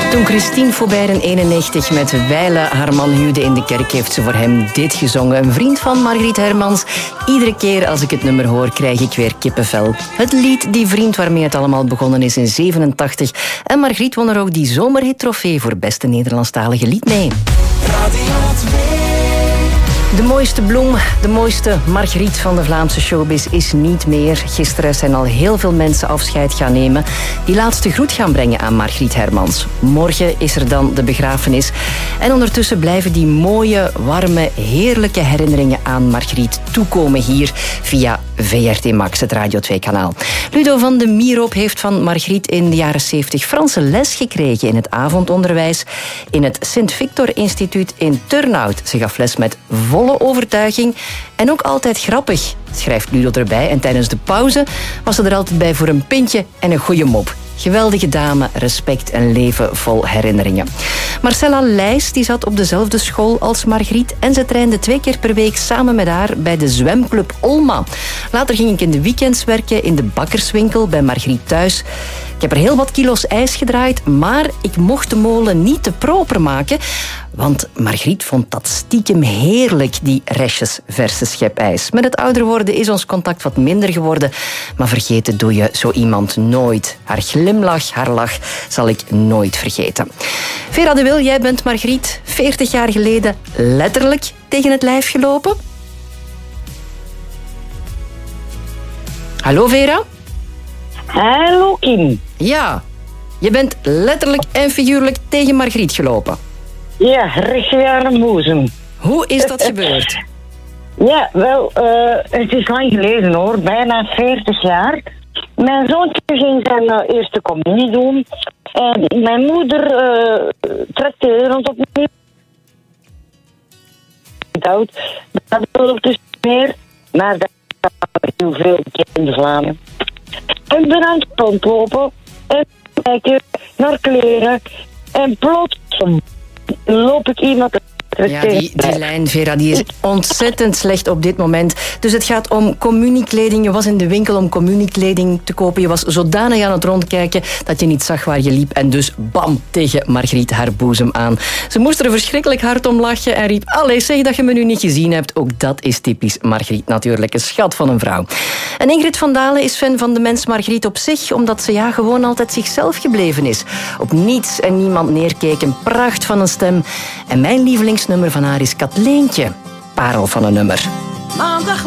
Toen Christine Faubert in 91 met Weile haar man huwde in de kerk, heeft ze voor hem dit gezongen. Een vriend van Margriet Hermans. Iedere keer als ik het nummer hoor, krijg ik weer kippenvel. Het lied Die Vriend waarmee het allemaal begonnen is in 87. En Margriet won er ook die zomerhit-trofee voor beste Nederlandstalige lied mee. De mooiste bloem, de mooiste Margriet van de Vlaamse showbiz is niet meer. Gisteren zijn al heel veel mensen afscheid gaan nemen die laatste groet gaan brengen aan Margriet Hermans. Morgen is er dan de begrafenis. En ondertussen blijven die mooie, warme, heerlijke herinneringen aan Margriet toekomen hier via VRT Max, het Radio 2-kanaal. Ludo van de Mierop heeft van Margriet in de jaren 70 Franse les gekregen in het avondonderwijs in het Sint-Victor Instituut in Turnhout. Ze gaf les met volle overtuiging en ook altijd grappig, schrijft Ludo erbij. En tijdens de pauze was ze er altijd bij voor een pintje en een goede mop. Geweldige dame, respect en leven vol herinneringen. Marcella Leijs die zat op dezelfde school als Margriet en ze trainde 2 keer per week samen met haar bij de zwemclub Olma. Later ging ik in de weekends werken in de bakkerswinkel bij Margriet thuis. Ik heb er heel wat kilo's ijs gedraaid, maar ik mocht de molen niet te proper maken, want Margriet vond dat stiekem heerlijk, die restjes verse schepijs. Met het ouder worden is ons contact wat minder geworden, maar vergeten doe je zo iemand nooit. Haar glimlach, haar lach zal ik nooit vergeten. Vera de Wil, jij bent Margriet 40 jaar geleden letterlijk tegen het lijf gelopen. Hallo Vera? Hallo Kim. Ja, je bent letterlijk en figuurlijk tegen Margriet gelopen. Ja, recht weer aan de boezem. Hoe is dat gebeurd? Ja, wel, het is lang geleden hoor, bijna 40 jaar. Mijn zoontje ging zijn eerste communie doen. En mijn moeder trakteerde ons opnieuw. Dat wil dus meer, maar dat is heel veel in de Vlaanderen. En ik ben aan het rondlopen en kijken naar kleren. En plots loop ik iemand... Ja, die lijn, Vera, die is ontzettend slecht op dit moment. Dus het gaat om communiekleding. Je was in de winkel om communiekleding te kopen. Je was zodanig aan het rondkijken dat je niet zag waar je liep. En dus bam, tegen Margriet haar boezem aan. Ze moest er verschrikkelijk hard om lachen en riep... Allee, zeg dat je me nu niet gezien hebt. Ook dat is typisch Margriet natuurlijk. Een schat van een vrouw. En Ingrid van Dalen is fan van de mens Margriet op zich, omdat ze gewoon altijd zichzelf gebleven is. Op niets en niemand neerkeek. Een pracht van een stem. En mijn lievelingsnummer van haar is Katleentje. Parel van een nummer. Maandag